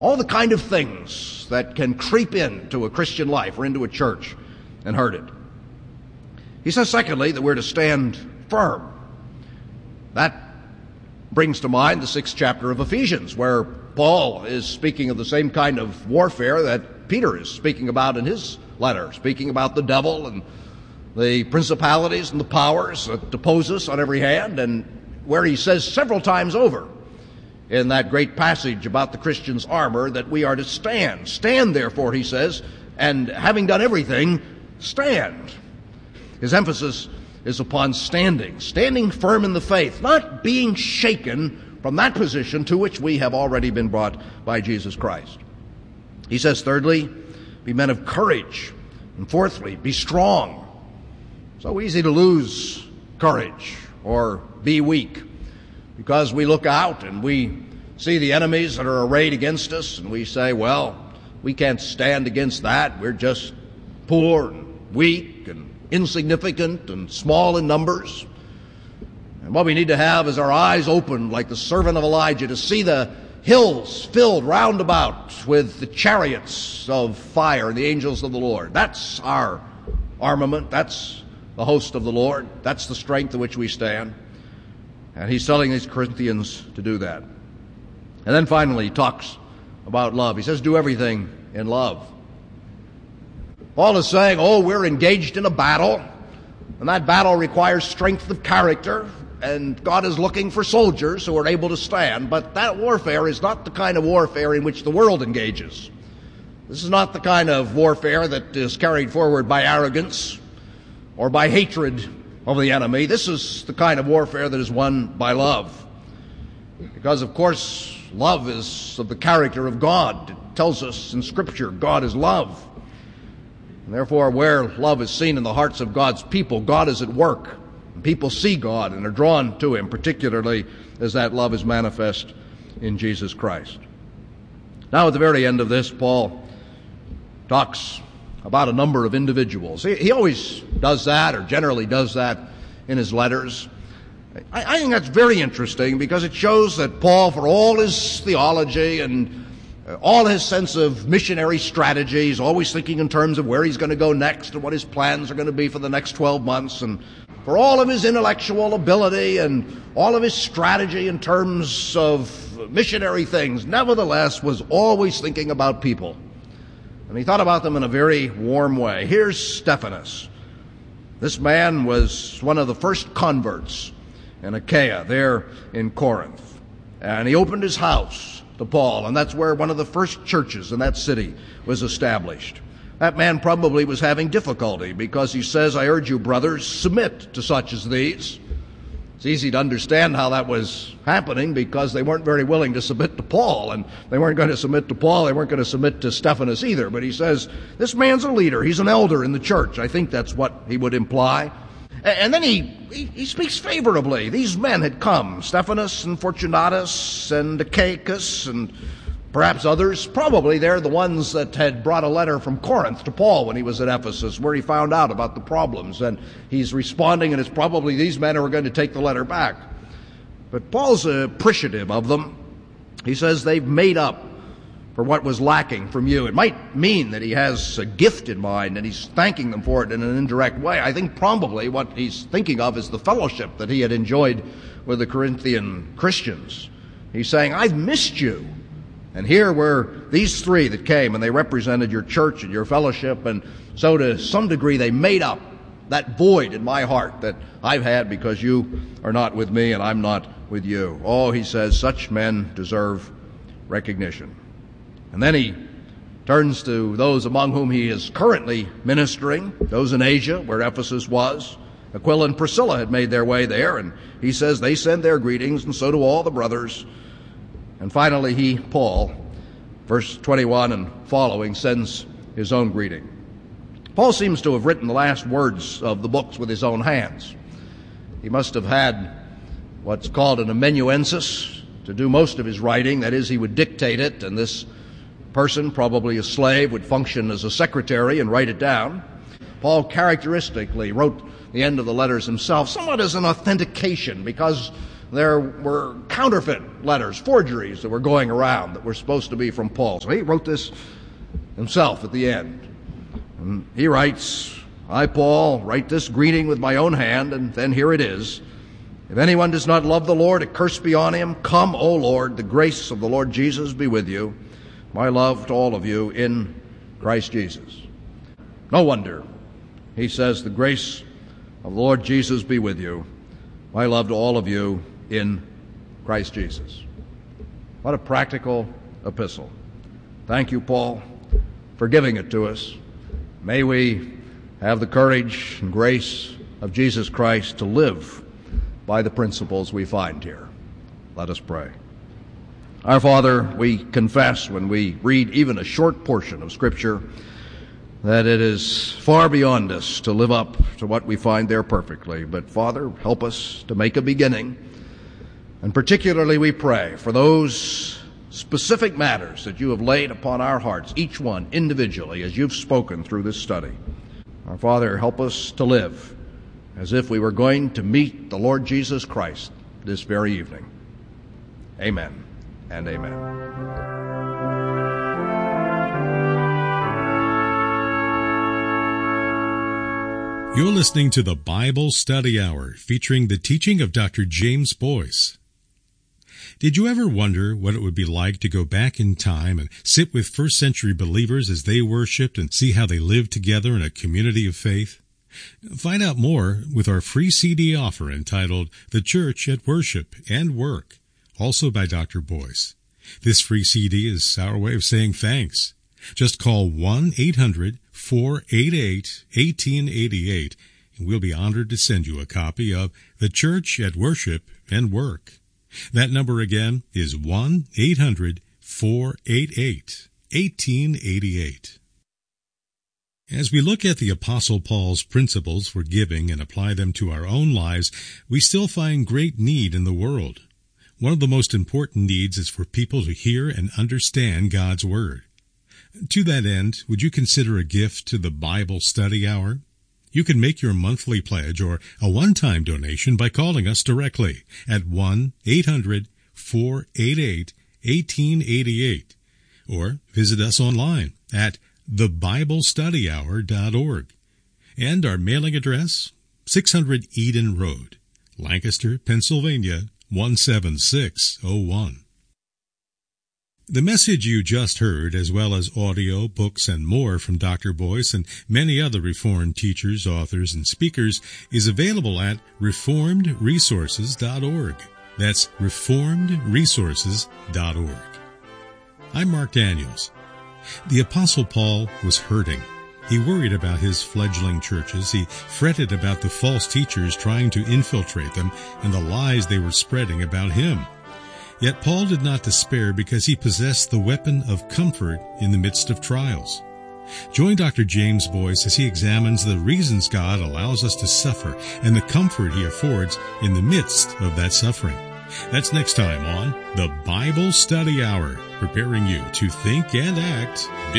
All the kind of things that can creep into a Christian life or into a church and hurt it. He says, secondly, that we're to stand firm. That brings to mind the 6th chapter of Ephesians, where Paul is speaking of the same kind of warfare that Peter is speaking about in his letter, speaking about the devil and the principalities and the powers that oppose us on every hand, and where he says several times over in that great passage about the Christian's armor that we are to stand. Stand, therefore, he says, and having done everything, stand. His emphasis is upon standing firm in the faith, not being shaken from that position to which we have already been brought by Jesus Christ. He says, thirdly, be men of courage. And fourthly, be strong. So easy to lose courage or be weak, because we look out and we see the enemies that are arrayed against us, and we say, well, we can't stand against that. We're just poor and weak and insignificant and small in numbers. And what we need to have is our eyes opened like the servant of Elijah to see the hills filled round about with the chariots of fire and the angels of the Lord. That's our armament. That's the host of the Lord. That's the strength in which we stand. And he's telling these Corinthians to do that. And then finally, he talks about love. He says, do everything in love. Paul is saying, we're engaged in a battle, and that battle requires strength of character, and God is looking for soldiers who are able to stand, but that warfare is not the kind of warfare in which the world engages. This is not the kind of warfare that is carried forward by arrogance or by hatred of the enemy. This is the kind of warfare that is won by love. Because, of course, love is of the character of God. It tells us in Scripture, God is love. And therefore, where love is seen in the hearts of God's people, God is at work. And people see God and are drawn to Him, particularly as that love is manifest in Jesus Christ. Now, at the very end of this, Paul talks about a number of individuals. He always does that, or generally does that in his letters. I think that's very interesting, because it shows that Paul, for all his theology and all his sense of missionary strategy, he's always thinking in terms of where he's going to go next and what his plans are going to be for the next 12 months. And for all of his intellectual ability and all of his strategy in terms of missionary things, nevertheless was always thinking about people. And he thought about them in a very warm way. Here's Stephanas. This man was one of the first converts in Achaia, there in Corinth. And he opened his house to Paul, and that's where one of the first churches in that city was established. That man probably was having difficulty, because he says, I urge you, brothers, submit to such as these. It's easy to understand how that was happening, because they weren't very willing to submit to Paul, and they weren't going to submit to Paul, they weren't going to submit to Stephanas either. But he says, this man's a leader, he's an elder in the church. I think that's what he would imply. And then he speaks favorably. These men had come, Stephanas and Fortunatus and Achaicus and perhaps others. Probably they're the ones that had brought a letter from Corinth to Paul when he was at Ephesus, where he found out about the problems. And he's responding, and it's probably these men who are going to take the letter back. But Paul's appreciative of them. He says they've made up for what was lacking from you. It might mean that he has a gift in mind and he's thanking them for it in an indirect way. I think probably what he's thinking of is the fellowship that he had enjoyed with the Corinthian Christians. He's saying, I've missed you. And here were these three that came, and they represented your church and your fellowship, and so to some degree they made up that void in my heart that I've had because you are not with me and I'm not with you. Oh, he says, such men deserve recognition. And then he turns to those among whom he is currently ministering, those in Asia, where Ephesus was. Aquila and Priscilla had made their way there, and he says they send their greetings, and so do all the brothers. And finally he, Paul, verse 21 and following, sends his own greeting. Paul seems to have written the last words of the books with his own hands. He must have had what's called an amanuensis to do most of his writing. That is, he would dictate it, and this person, probably a slave, would function as a secretary and write it down. Paul characteristically wrote the end of the letters himself, somewhat as an authentication, because there were counterfeit letters, forgeries that were going around that were supposed to be from Paul. So he wrote this himself at the end. And he writes, I, Paul, write this greeting with my own hand, and then here it is. If anyone does not love the Lord, a curse be on him. Come, O Lord, the grace of the Lord Jesus be with you. My love to all of you in Christ Jesus. No wonder he says, the grace of the Lord Jesus be with you. My love to all of you in Christ Jesus. What a practical epistle. Thank you, Paul, for giving it to us. May we have the courage and grace of Jesus Christ to live by the principles we find here. Let us pray. Our Father, we confess when we read even a short portion of Scripture that it is far beyond us to live up to what we find there perfectly. But Father, help us to make a beginning. And particularly we pray for those specific matters that you have laid upon our hearts, each one individually, as you've spoken through this study. Our Father, help us to live as if we were going to meet the Lord Jesus Christ this very evening. Amen and amen. You're listening to the Bible Study Hour, featuring the teaching of Dr. James Boyce. Did you ever wonder what it would be like to go back in time and sit with first-century believers as they worshiped and see how they lived together in a community of faith? Find out more with our free CD offer entitled The Church at Worship and Work, also by Dr. Boyce. This free CD is our way of saying thanks. Just call 1-800-488-1888, and we'll be honored to send you a copy of The Church at Worship and Work. That number again is 1-800-488-1888. As we look at the Apostle Paul's principles for giving and apply them to our own lives, we still find great need in the world. One of the most important needs is for people to hear and understand God's Word. To that end, would you consider a gift to the Bible Study Hour? You can make your monthly pledge or a one-time donation by calling us directly at 1-800-488-1888 or visit us online at thebiblestudyhour.org. And our mailing address, 600 Eden Road, Lancaster, Pennsylvania, 17601. The message you just heard, as well as audio, books, and more from Dr. Boyce and many other Reformed teachers, authors, and speakers, is available at reformedresources.org. That's reformedresources.org. I'm Mark Daniels. The Apostle Paul was hurting. He worried about his fledgling churches. He fretted about the false teachers trying to infiltrate them and the lies they were spreading about him. Yet Paul did not despair because he possessed the weapon of comfort in the midst of trials. Join Dr. James Boyce as he examines the reasons God allows us to suffer and the comfort he affords in the midst of that suffering. That's next time on the Bible Study Hour, preparing you to think and act